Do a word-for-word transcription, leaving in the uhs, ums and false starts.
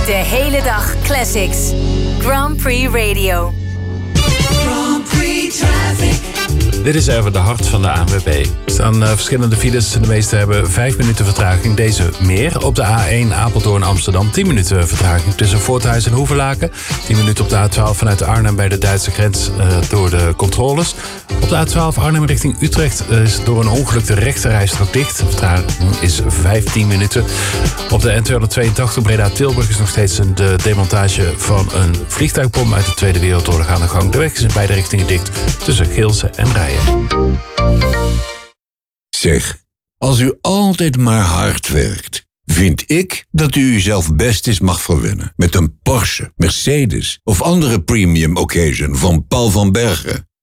De hele dag classics. Grand Prix Radio. Grand Prix Traffic. Dit is even de hart van de A N W B. Er staan uh, verschillende files. De meeste hebben vijf minuten vertraging. Deze meer. Op de A één Apeldoorn-Amsterdam tien minuten vertraging tussen Voorthuis en Hoevelaken. tien minuten op de A twaalf vanuit Arnhem bij de Duitse grens uh, door de controles. Op de A twaalf Arnhem richting Utrecht is door een ongeluk de rechterrijstrook dicht. De vertraging is vijftien minuten. Op de N tweehonderdtweeëntachtig Breda-Tilburg is nog steeds een de demontage van een vliegtuigbom uit de Tweede Wereldoorlog aan de gang. De weg is in beide richtingen dicht tussen Geelse en Rijen. Zeg, als u altijd maar hard werkt, vind ik dat u uzelf best eens mag verwennen met een Porsche, Mercedes of andere premium occasion van Paul van Bergen.